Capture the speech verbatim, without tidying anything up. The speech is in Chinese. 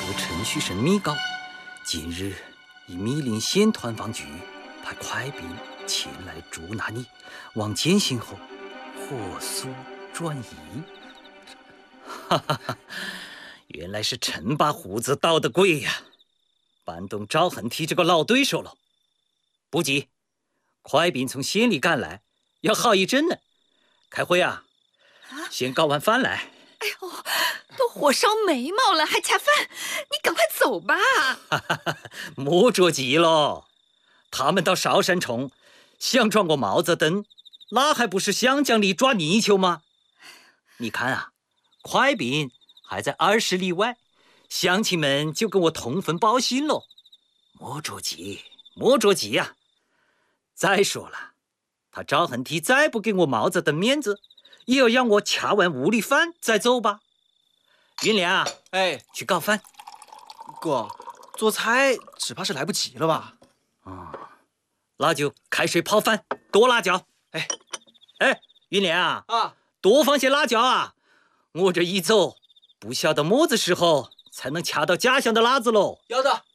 程序甚密告，今日以密令县团防局派快兵前来捉拿你，望见信后火速转移。哈哈哈，原来是陈八虎子捣的鬼呀！搬动赵恒提这个老对手了。不急，快兵从县里赶来，要好一阵呢。开会啊！先搞完饭来。 哎呦，都火烧眉毛了，还恰饭？你赶快走吧！ 哈哈哈，莫着急喽。他们到韶山冲，想撞过毛泽东，那还不是想将你抓泥鳅吗？你看啊，快兵还在二十里外，乡亲们就跟我通风报信喽。莫着急，莫着急呀、啊！再说了，他赵恒提再不给我毛泽东面子，也要让我恰完屋里饭再走吧。云良， 哎， 去搞饭。 哥，做菜只怕是来不及了吧？ 啊、嗯，那就开水泡饭，多辣椒。 哎， 哎，云良啊， 多放些辣椒啊！我这一走，不晓得么子时候才能掐到家乡的辣子喽。 要的。